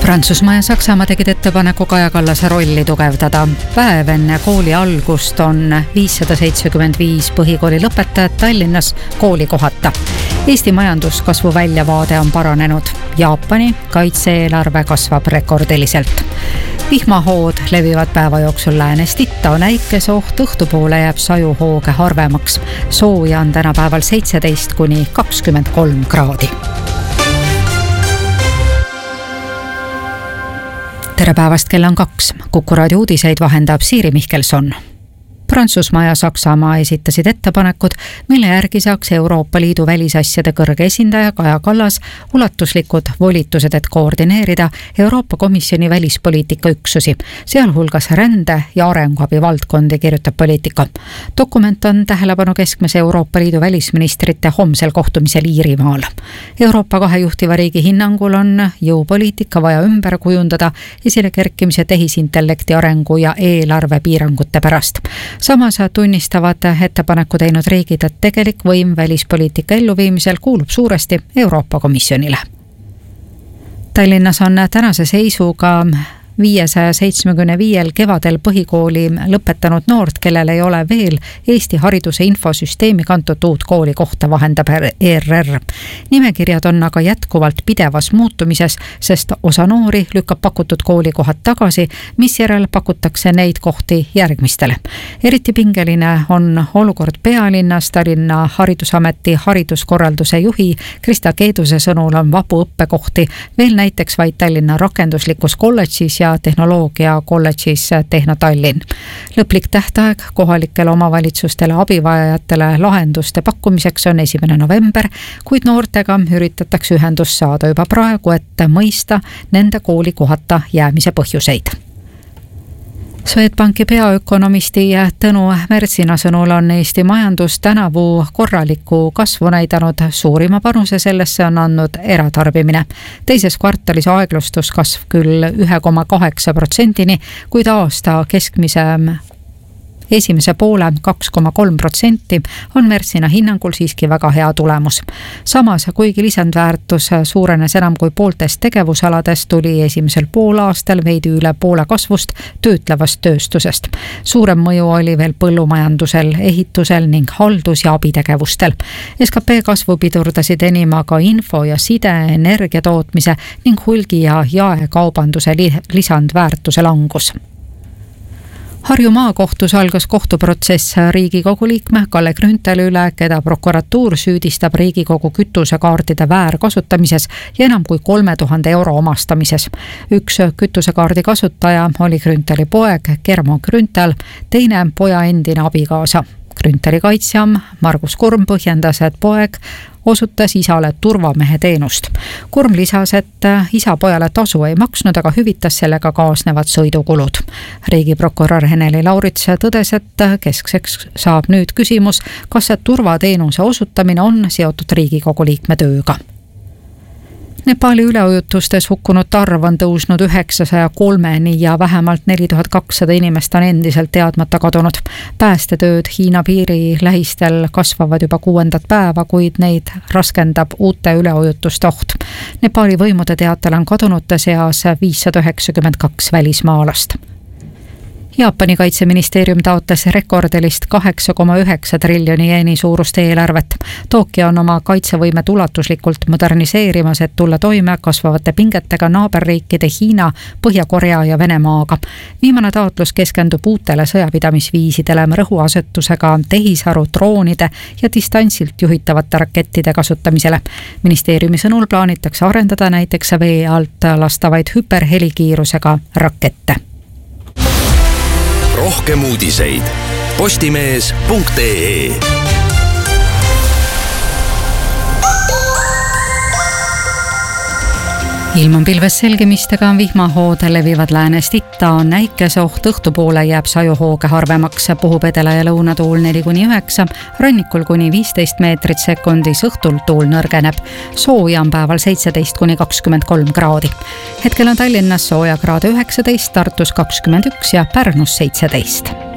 Prantsusmaa ja Saksamaa tegid ettepaneku Kaja Kallase rolli tugevdada. Päev enne kooli algust on 575 põhikooli lõpetajat Tallinnas koolikohata. Eesti majanduskasvu väljavaade on paranenud. Jaapani kaitse-eelarve kasvab rekordiliselt. Vihmahood levivad päeva jooksul läänest itta, on äikesoht, õhtupoole jääb sajuhooge harvemaks. Sooja on tänapäeval 17–23 kraadi. Tere päevast, kell on 2. Kuku raadio uudiseid vahendab Siiri Mihkelson. Prantsusmaa ja Saksamaa esitasid ettepanekud, mille järgi saaks Euroopa Liidu välisasjade kõrge esindaja Kaja Kallas ulatuslikud volitused, et koordineerida Euroopa Komisjoni välispoliitika üksusi, sealhulgas rände ja arenguabi valdkondi, kirjutab Poliitika. Dokument on tähelepanu keskmes Euroopa Liidu välisministrite homsel kohtumisel Iirimaal. Euroopa kahe juhtiva riigi hinnangul on jõupoliitika vaja ümber kujundada esile kerkimise tehisintellekti arengu ja eelarve piirangute pärast. Samas tunnistavad ettepaneku teinud riigid, et tegelik võim välispoliitika elluviimisel kuulub suuresti Euroopa Komisjonile. Tallinnas on tänase seisuga 575 kevadel põhikooli lõpetanud noort, kellel ei ole veel Eesti hariduse infosüsteemi kantud uut kooli kohta, vahendab ERR. Nimekirjad on aga jätkuvalt pidevas muutumises, sest osa noori lükkab pakutud koolikohad tagasi, misjärel pakutakse neid kohti järgmistele. Eriti pingeline on olukord pealinnas. Tallinna Haridusameti hariduskorralduse juhi Krista Keeduse sõnul on vabu õppekohti veel näiteks vaid Tallinna rakenduslikus kolledžis ja tehnoloogia kolledžis Tehno Tallinn. Lõplik tähtaeg kohalikele omavalitsustele abivajajatele lahenduste pakkumiseks on 1. november, kuid noortega üritatakse ühendust saada juba praegu, et mõista nende koolikohata jäämise põhjuseid. Swedbanki peaökonomisti Tõnu Mertsina sõnul on Eesti majandus tänavu korraliku kasvu näidanud. Suurima panuse sellesse on andnud eratarbimine. Teises kvartalis aeglustus kasv küll 1,8%, kuid aasta keskmise esimese poole 2,3% on Mertsina hinnangul siiski väga hea tulemus. Samas, kuigi lisandväärtus suurenes enam kui pooltest tegevusaladest, tuli esimesel poolaastal veidi üle poole kasvust töötlevast tööstusest. Suurem mõju oli veel põllumajandusel, ehitusel ning haldus- ja abitegevustel. SKP kasvu pidurdasid enim aga info ja side, energia tootmise ning hulgi- ja jaekaubanduse lisandväärtuse langus. Harju maakohtus algas kohtuprotsess Riigikogu liikme Kalle Grünthali üle, keda prokuratuur süüdistab Riigikogu kütusekaardide väärkasutamises ja enam kui 3000 euro omastamises. Üks kütusekaardi kasutaja oli Grünthali poeg Germo Grünthal, teine poja endine abikaasa. Grünthali kaitsja Margus Kurm põhjendas, et poeg osutas isale turvamehe teenust. Kurm lisas, et isa pojale tasu ei maksnud, aga hüvitas sellega kaasnevad sõidukulud. Riigiprokurör Heneli Laurits tõdes, et keskseks saab nüüd küsimus, kas turvateenuse osutamine on seotud Riigikogu liikme tööga. Nepali üleujutustes hukkunute arv on tõusnud 903-ni ja vähemalt 4200 inimest on endiselt teadmata kadunud. Päästetööd Hiina piiri lähistel kasvavad juba 6. päeva, kuid neid raskendab uute üleujutuste oht. Nepali võimude teatel on kadunute seas 592 välismaalast. Jaapani kaitseministeerium taotles rekordilist 8,9 triljoni jeeni suurust eelarvet. Tokyo on oma kaitsevõimet ulatuslikult moderniseerimas, et tulla toime kasvavate pingetega naaberriikide Hiina, Põhja-Korea ja Venemaaga. Viimane taotlus keskendub uutele sõjapidamisviisidele rõhuasetusega tehisaru, droonide ja distantsilt juhitavate rakettide kasutamisele. Ministeeriumi sõnul plaanitakse arendada näiteks vee alt lastavaid hüperhelikiirusega rakette. Rohkem uudiseid postimees.ee. Ilm on pilves selgemistega, vihmahood levivad läänest itta, on äikesoht, õhtupoole jääb sajuhooge harvemaks, puhub edela- ja lõunatuul 4–9, rannikul kuni 15 meetrit sekundis, õhtul tuul nõrgeneb. Sooja on päeval 17–23 kraadi. Hetkel on Tallinnas sooja kraade 19, Tartus 21 ja Pärnus 17.